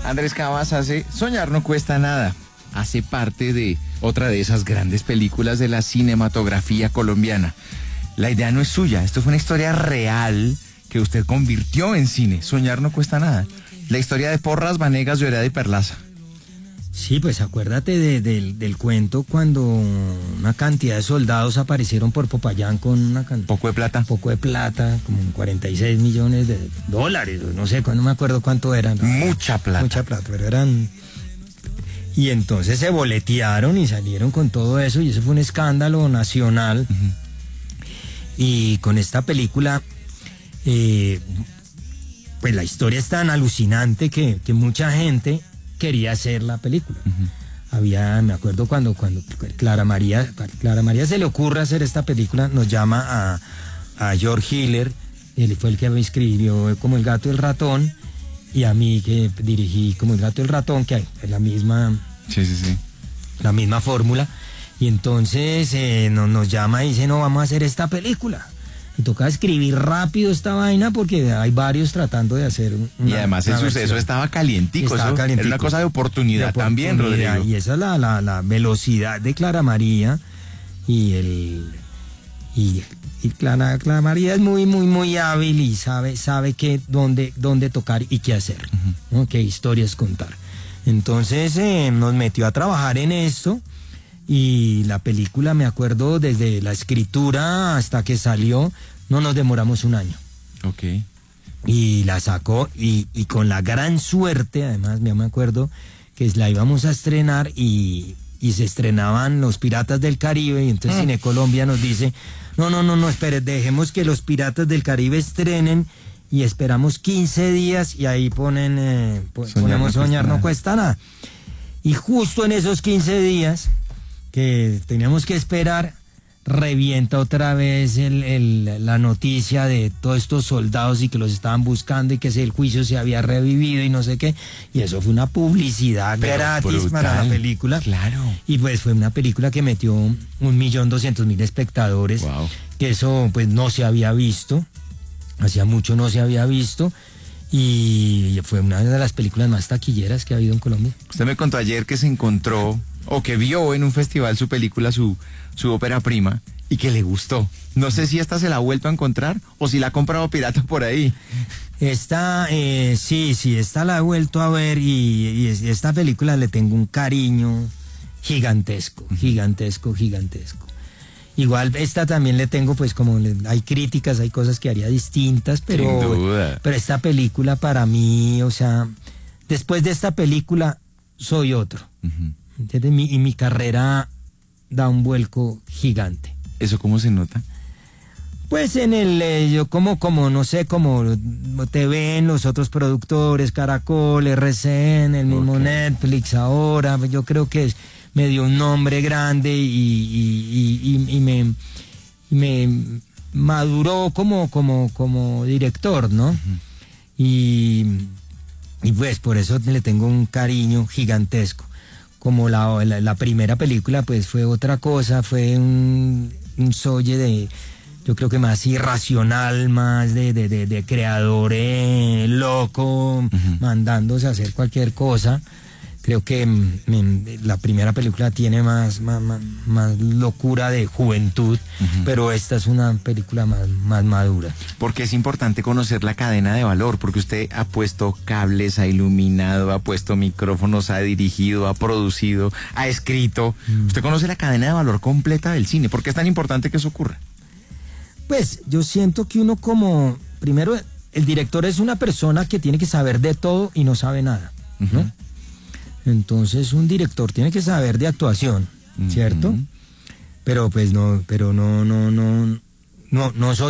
Andrés Cabas hace Soñar no cuesta nada. Hace parte de otra de esas grandes películas de la cinematografía colombiana. La idea no es suya, esto fue una historia real que usted convirtió en cine. Soñar no cuesta nada. La historia de Porras, Vanegas, Lloreda y Perlaza. Sí, pues acuérdate del cuento cuando una cantidad de soldados aparecieron por Popayán con Poco de plata. poco de plata, como 46 millones de dólares, no sé, no me acuerdo cuánto eran. Mucha plata. Mucha plata, pero eran... Y entonces se boletearon y salieron con todo eso, y eso fue un escándalo nacional. Uh-huh. Y con esta película, pues la historia es tan alucinante que mucha gente quería hacer la película. Uh-huh. Me acuerdo cuando Clara María se le ocurre hacer esta película, nos llama a George Hiller, él fue el que me escribió Como el gato y el ratón, y a mí que dirigí Como el gato y el ratón, que es la misma... Sí. La misma fórmula. Y entonces nos llama y dice, no, vamos a hacer esta película. Y toca escribir rápido esta vaina porque hay varios tratando de hacer una, y además el suceso estaba calientico. Era una cosa de oportunidad también, Rodrigo. Y esa es la velocidad de Clara María. Y Clara María es muy hábil y sabe dónde tocar y qué hacer, uh-huh, ¿no? Qué historias contar. Entonces nos metió a trabajar en esto. Y la película, me acuerdo, desde la escritura hasta que salió, no nos demoramos un año. Ok. Y la sacó, y con la gran suerte, además, me acuerdo, que la íbamos a estrenar y se estrenaban Los Piratas del Caribe, y entonces Cine Colombia nos dice, no, espere, dejemos que Los Piratas del Caribe estrenen, y esperamos 15 días, y ahí ponemos Soñar no cuesta nada. Y justo en esos 15 días... que teníamos que esperar, revienta otra vez la noticia de todos estos soldados y que los estaban buscando y que el juicio se había revivido y no sé qué, y eso fue una publicidad gratis, brutal, para la película. Claro. Y pues fue una película que metió 1.200.000 espectadores. Wow. Que eso pues no se había visto, hacía mucho no se había visto. Y fue una de las películas más taquilleras que ha habido en Colombia. Usted me contó ayer que se encontró o que vio en un festival su película, su ópera prima, y que le gustó. No sé si esta se la ha vuelto a encontrar o si la ha comprado pirata por ahí. Esta, sí, esta la he vuelto a ver, y esta película le tengo un cariño gigantesco. Igual esta también le tengo, pues como hay críticas, hay cosas que haría distintas, pero, sin duda, pero esta película para mí, o sea, después de esta película soy otro. Uh-huh. ¿Entiendes? Y mi carrera da un vuelco gigante. ¿Eso cómo se nota? Pues yo como no sé, como te ven los otros productores, Caracol, RCN, el mismo Netflix ahora, yo creo que me dio un nombre grande y me maduró como director, ¿no? Uh-huh. Y pues por eso le tengo un cariño gigantesco. Como la primera película pues fue otra cosa, fue un solle de, yo creo que más irracional, más de creador loco, uh-huh, mandándose a hacer cualquier cosa. Creo que la primera película tiene más locura de juventud, uh-huh, pero esta es una película más madura. Porque es importante conocer la cadena de valor, porque usted ha puesto cables, ha iluminado, ha puesto micrófonos, ha dirigido, ha producido, ha escrito. Usted conoce la cadena de valor completa del cine. ¿Por qué es tan importante que eso ocurra? Pues yo siento que uno primero, el director es una persona que tiene que saber de todo y no sabe nada, ¿no? Uh-huh. Entonces un director tiene que saber de actuación, ¿cierto? Uh-huh. Pero pues no soy